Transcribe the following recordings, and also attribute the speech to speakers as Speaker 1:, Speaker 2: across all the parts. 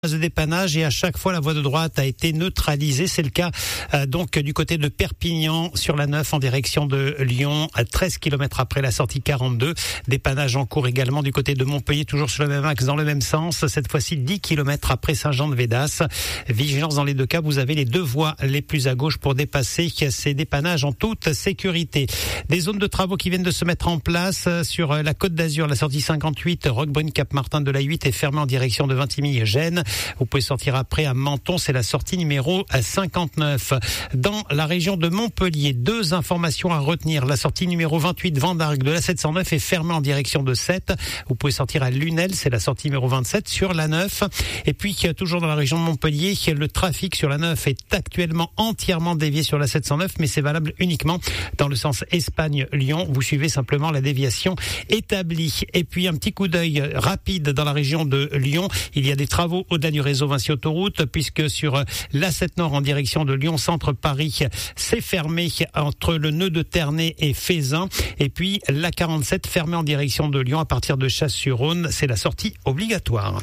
Speaker 1: de dépannage et à chaque fois la voie de droite a été neutralisée. C'est le cas donc du côté de Perpignan sur la 9 en direction de Lyon à 13 km après la sortie 42. Dépannage en cours également du côté de Montpellier, toujours sur le même axe dans le même sens, cette fois-ci 10 km après Saint-Jean-de-Védas. Vigilance dans les deux cas, vous avez les deux voies les plus à gauche pour dépasser ces dépannages en toute sécurité. Des zones de travaux qui viennent de se mettre en place sur la Côte d'Azur, la sortie 58 Roquebrune Cap-Martin de la 8 est fermée en direction de Vintimille-Gênes. Vous pouvez sortir après à Menton, c'est la sortie numéro 59. Dans la région de Montpellier, deux informations à retenir. La sortie numéro 28 Vendargue de la 709 est fermée en direction de 7. Vous pouvez sortir à Lunel, c'est la sortie numéro 27 sur la 9. Et puis, toujours dans la région de Montpellier, le trafic sur la 9 est actuellement entièrement dévié sur la 709, mais c'est valable uniquement dans le sens Espagne-Lyon. Vous suivez simplement la déviation établie. Et puis, un petit coup d'œil rapide dans la région de Lyon. Il y a des travaux au-delà du réseau Vinci Autoroute, puisque sur l'A7 Nord en direction de Lyon Centre Paris, c'est fermé entre le nœud de Ternay et Fézin. Et puis l'A47 fermée en direction de Lyon à partir de Chasse-sur-Rhône, c'est la sortie obligatoire.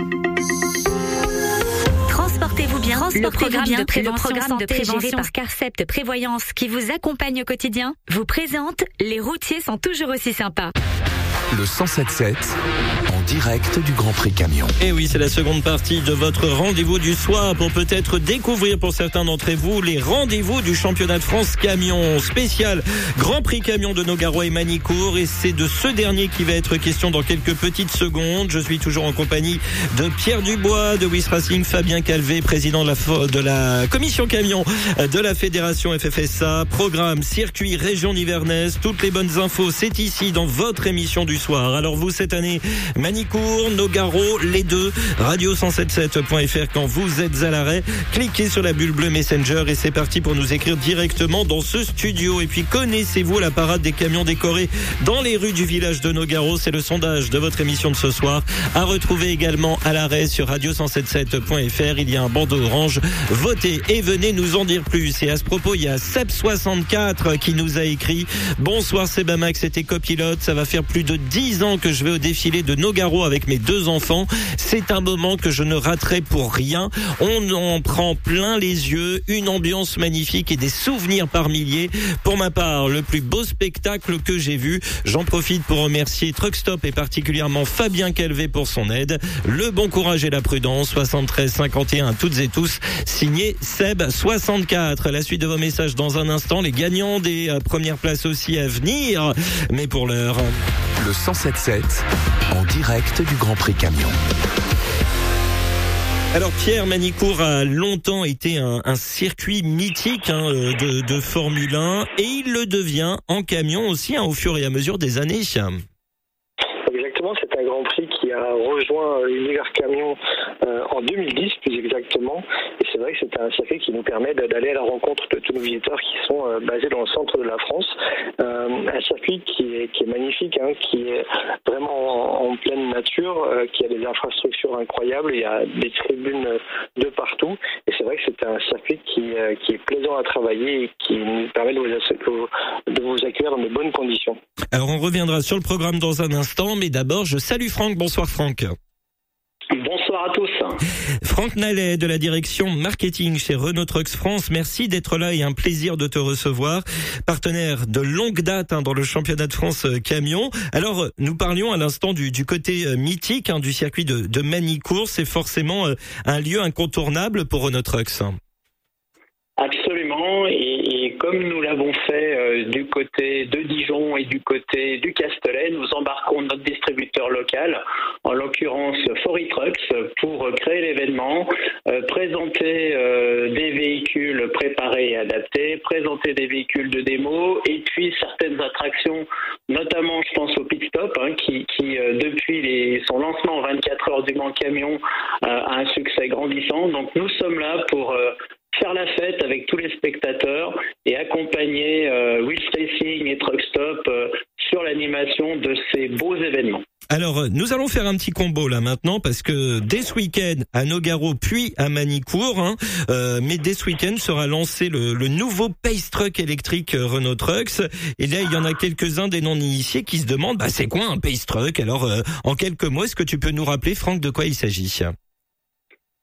Speaker 2: Transportez-vous bien. Le programme de prévention géré par Carcept Prévoyance qui vous accompagne au quotidien vous présente Les routiers sont toujours aussi sympas.
Speaker 3: Le 107.7 en direct du Grand Prix Camion.
Speaker 4: Et oui, c'est la seconde partie de votre rendez-vous du soir pour peut-être découvrir pour certains d'entre vous les rendez-vous du championnat de France Camion spécial Grand Prix Camion de Nogaro et Manicourt. Et c'est de ce dernier qui va être question dans quelques petites secondes. Je suis toujours en compagnie de Pierre Dubois de Wiss Racing, Fabien Calvé, président de la commission camion de la fédération FFSA. Programme, circuit, région nivernaise, toutes les bonnes infos, c'est ici dans votre émission du soir. Alors vous, cette année, Manicourt, Nogaro, les deux, radio177.fr quand vous êtes à l'arrêt. Cliquez sur la bulle bleue Messenger et c'est parti pour nous écrire directement dans ce studio. Et puis connaissez-vous la parade des camions décorés dans les rues du village de Nogaro? C'est le sondage de votre émission de ce soir. À retrouver également à l'arrêt sur radio177.fr. Il y a un bandeau orange. Votez et venez nous en dire plus. Et à ce propos, il y a Seb64 qui nous a écrit: bonsoir Sebamax, c'était copilote. Ça va faire plus de 10 ans que je vais au défilé de Nogaro avec mes deux enfants. C'est un moment que je ne raterai pour rien. On en prend plein les yeux, une ambiance magnifique et des souvenirs par milliers. Pour ma part, le plus beau spectacle que j'ai vu. J'en profite pour remercier Truck Stop et particulièrement Fabien Calvé pour son aide. Le bon courage et la prudence, 73 51 à toutes et tous, signé Seb64. La suite de vos messages dans un instant, les gagnants des premières places aussi à venir. Mais pour l'heure...
Speaker 3: Le 107.7 en direct du Grand Prix Camion.
Speaker 4: Alors Pierre, Manicourt a longtemps été un circuit mythique de Formule 1 et il le devient en camion aussi au fur et à mesure des années.
Speaker 5: Exactement, c'est un Grand Prix qui a rejoint l'univers camion en 2010 plus exactement, et c'est vrai que c'est un circuit qui nous permet d'aller à la rencontre de tous nos visiteurs qui sont basés dans le centre de la France. Un circuit qui est magnifique, qui est vraiment en pleine nature, qui a des infrastructures incroyables, il y a des tribunes de partout, et c'est vrai que c'est un circuit qui est plaisant à travailler et qui nous permet de vous accueillir dans de bonnes conditions.
Speaker 4: Alors on reviendra sur le programme dans un instant, mais d'abord je salue Franck. Bonsoir Franck.
Speaker 6: Bonsoir à tous.
Speaker 4: Franck Nallet de la direction marketing chez Renault Trucks France. Merci d'être là et un plaisir de te recevoir. Partenaire de longue date dans le championnat de France camion. Alors, nous parlions à l'instant du côté mythique du circuit de Manicourt. C'est forcément un lieu incontournable pour Renault Trucks.
Speaker 6: Absolument, et comme nous l'avons fait du côté de Dijon et du côté du Castellet, nous embarquons notre distributeur local, en l'occurrence Fori Trucks, pour créer l'événement, présenter des véhicules préparés et adaptés, présenter des véhicules de démo, et puis certaines attractions, notamment je pense au Pit Stop, qui depuis son lancement en 24 heures du Mans Camion a un succès grandissant. Donc nous sommes là pour faire la fête avec tous les spectateurs et accompagner Wiss Racing et Truck Stop sur l'animation de ces beaux événements.
Speaker 4: Alors, nous allons faire un petit combo là maintenant parce que dès ce week-end à Nogaro puis à Manicourt, mais dès ce week-end sera lancé le nouveau Pace Truck électrique Renault Trucks. Et là, il y en a quelques-uns des non-initiés qui se demandent, c'est quoi un Pace Truck? Alors, en quelques mots, est-ce que tu peux nous rappeler, Franck, de quoi il s'agit?